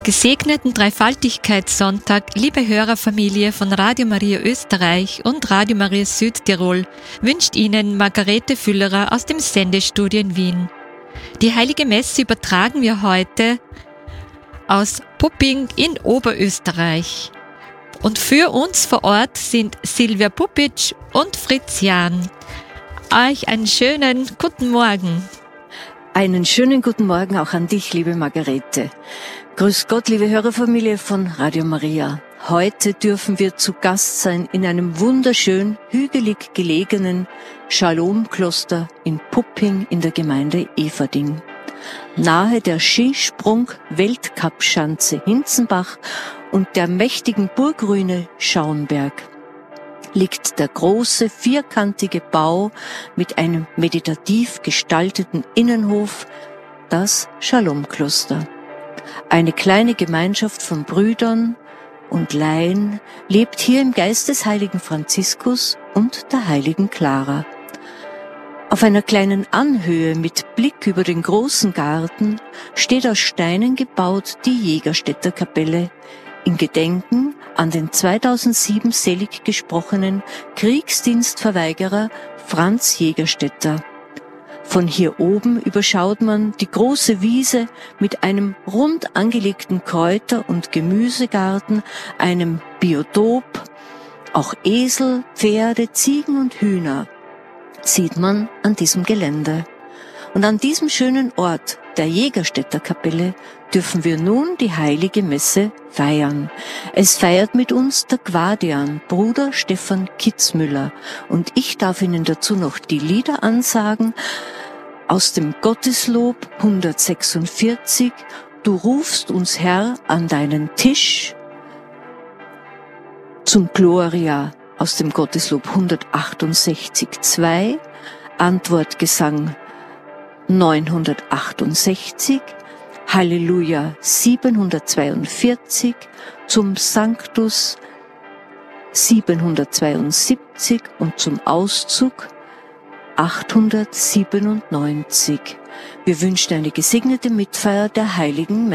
Gesegneten Dreifaltigkeitssonntag, liebe Hörerfamilie von Radio Maria Österreich und Radio Maria Südtirol, wünscht Ihnen Margarete Füllerer aus dem Sendestudio in Wien. Die Heilige Messe übertragen wir heute aus Pupping in Oberösterreich. Und für uns vor Ort sind Silvia Pupic und Fritz Jahn. Euch einen schönen guten Morgen. Einen schönen guten Morgen auch an dich, liebe Margarete. Grüß Gott, liebe Hörerfamilie von Radio Maria. Heute dürfen wir zu Gast sein in einem wunderschön hügelig gelegenen Shalom-Kloster in Pupping in der Gemeinde Everding. Nahe der Skisprung-Weltcup-Schanze Hinzenbach und der mächtigen Burgruine Schauenberg liegt der große vierkantige Bau mit einem meditativ gestalteten Innenhof, das Shalom-Kloster. Eine kleine Gemeinschaft von Brüdern und Laien lebt hier im Geist des heiligen Franziskus und der heiligen Clara. Auf einer kleinen Anhöhe mit Blick über den großen Garten steht aus Steinen gebaut die Jägerstätter Kapelle in Gedenken an den 2007 selig gesprochenen Kriegsdienstverweigerer Franz Jägerstätter. Von hier oben überschaut man die große Wiese mit einem rund angelegten Kräuter- und Gemüsegarten, einem Biotop. Auch Esel, Pferde, Ziegen und Hühner sieht man an diesem Gelände. Und an diesem schönen Ort der Jägerstätter Kapelle dürfen wir nun die heilige Messe feiern. Es feiert mit uns der Guardian, Bruder Stefan Kitzmüller. Und ich darf Ihnen dazu noch die Lieder ansagen aus dem Gotteslob 146. Du rufst uns, Herr, an deinen Tisch. Zum Gloria aus dem Gotteslob 168,2. Antwortgesang 968, Halleluja 742, zum Sanctus 772 und zum Auszug 897. Wir wünschen eine gesegnete Mitfeier der heiligen